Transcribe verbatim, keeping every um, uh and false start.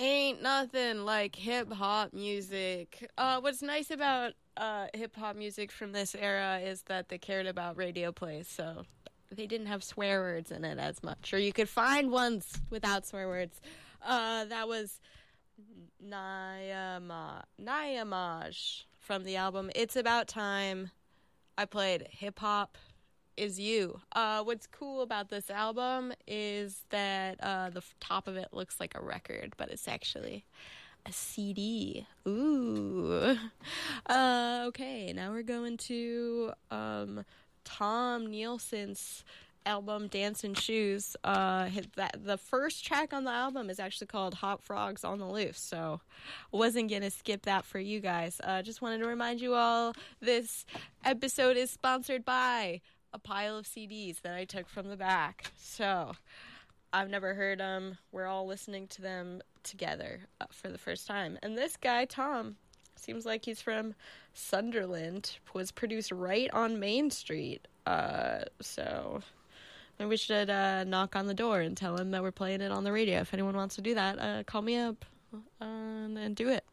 Ain't nothing like hip-hop music. Uh, what's nice about uh, hip-hop music from this era is that they cared about radio plays, so they didn't have swear words in it as much. Or you could find ones without swear words. Uh, that was Nyama- Nyamaj from the album It's About Time. I played Hip-Hop Is You. Uh, what's cool about this album is that uh, the f- top of it looks like a record, but it's actually a C D. Ooh. Uh, okay, now we're going to um, Tom Nielsen's album Dancing Shoes. Uh, hit that the first track on the album is actually called Hot Frogs on the Loose, so wasn't gonna skip that for you guys. Uh, just wanted to remind you all this episode is sponsored by a pile of C Ds that I took from the back. So I've never heard them. We're all listening to them together uh, for the first time. And this guy, Tom, seems like he's from Sunderland, was produced right on Main Street. Uh, so maybe we should uh, knock on the door and tell him that we're playing it on the radio. If anyone wants to do that, uh, call me up uh, and do it.